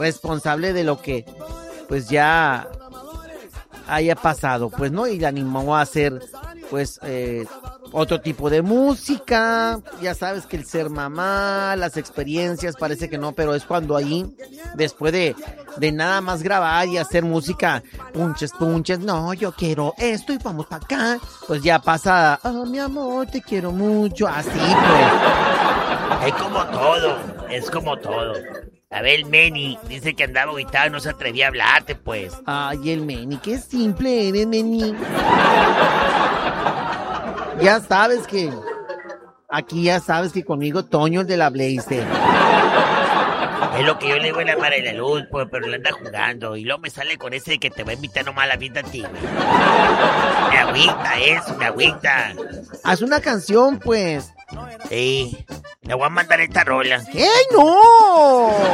responsable de lo que pues ya haya pasado, pues, ¿no? Y le animó a hacer, pues, otro tipo de música. Ya sabes que el ser mamá, las experiencias, parece que no, pero es cuando ahí, después de nada más grabar y hacer música, punches, no, yo quiero esto y vamos para acá, pues ya pasa, mi amor, te quiero mucho, así pues. Es como todo. A ver, el Meni dice que andaba agüitado y no se atrevía a hablarte, pues. Ay, el Meni, qué simple eres, Meni. Ya sabes que conmigo Toño el de la Blaze. Es lo que yo le digo en la Mara de la Luz, pues, pero le anda jugando. Y luego me sale con ese de que te va a invitar nomás a la fiesta a ti, güey. Me agüita. Haz una canción, pues. Sí, le voy a mandar esta rola. ¡Ey, no!